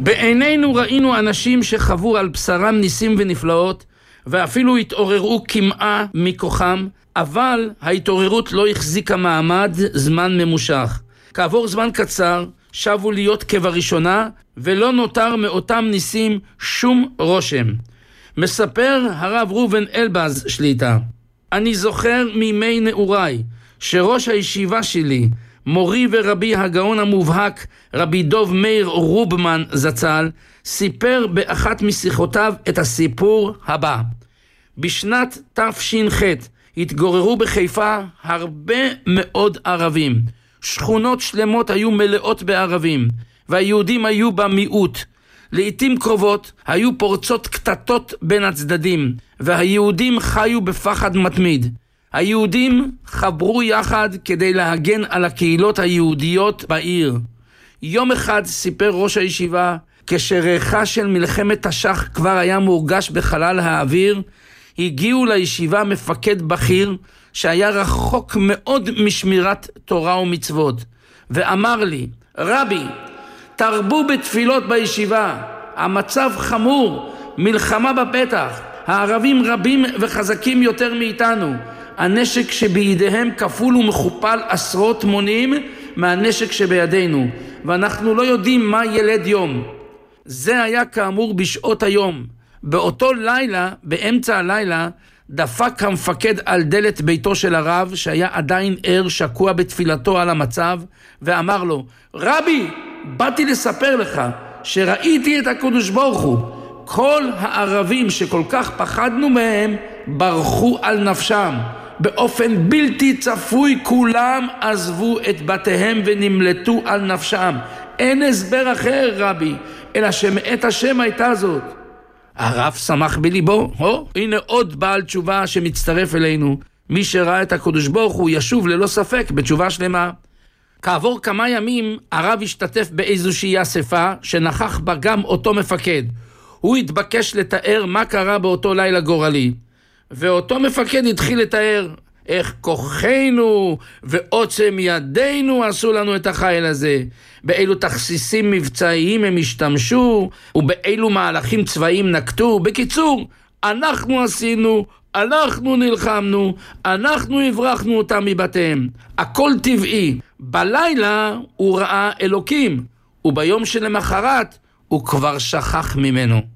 בעינינו ראינו אנשים שחוו על בשרם ניסים ונפלאות, ואפילו התעוררו כמעה מכוחם, אבל ההתעוררות לא החזיקה מעמד זמן ממושך. כעבור זמן קצר שבו להיות כבראשונה, ולא נותר מאותם ניסים שום רושם. מספר הרב ראובן אלבז שליטה: אני זוכר מימי נעוריי שראש הישיבה שלי, מורי ורבי הגאון המובהק רבי דוב מאיר רובמן זצ"ל, סיפר באחת משיחותיו את הסיפור הבא. בשנת תש"ח התגוררו בחיפה הרבה מאוד ערבים. שכונות שלמות היו מלאות בערבים, והיהודים היו במיעוט. לעתים קרובות היו פורצות קטטות בין הצדדים, והיהודים חיו בפחד מתמיד. היהודים חברו יחד כדי להגן על הקהילות היהודיות בעיר. יום אחד סיפר ראש הישיבה, כשריחה של מלחמת תש"ח כבר היה מורגש בחלל האוויר, הגיעו לישיבה מפקד בכיר שהיה רחוק מאוד משמירת תורה ומצוות, ואמר לי: רבי, תרבו בתפילות בישיבה, המצב חמור, מלחמה בפתח, הערבים רבים וחזקים יותר מאיתנו, הנשק שבידיהם כפול ומכופל עשרות מונים מהנשק שבידינו, ואנחנו לא יודעים מה ילד יום. זה היה כאמור בשעות היום. באותו לילה, באמצע הלילה, דפק המפקד על דלת ביתו של הרב, שהיה עדיין ער שקוע בתפילתו על המצב, ואמר לו: רבי, באתי לספר לך שראיתי את הקדוש ברוך הוא. כל הערבים שכל כך פחדנו מהם ברחו על נפשם. באופן בלתי צפוי כולם עזבו את בתיהם ונמלטו על נפשם. אין הסבר אחר, רבי, אלא שמאת השם הייתה זאת. הרב שמח בליבו, הנה עוד בעל תשובה שמצטרף אלינו. מי שראה את הקדוש ברוך הוא ישוב ללא ספק בתשובה שלמה. כעבור כמה ימים הרב השתתף באיזושהי אספה שנכח בה גם אותו מפקד. הוא התבקש לתאר מה קרה באותו לילה גורלי, ואותו מפקד התחיל לתאר איך כוחנו ועוצם ידינו עשו לנו את החיל הזה, באילו תכסיסים מבצעיים הם השתמשו, ובאילו מהלכים צבאיים נקטו. בקיצור, אנחנו עשינו, אנחנו נלחמנו, אנחנו הברחנו אותם מבתיהם. הכל טבעי. בלילה הוא ראה אלוקים, וביום שלמחרת הוא כבר שכח ממנו.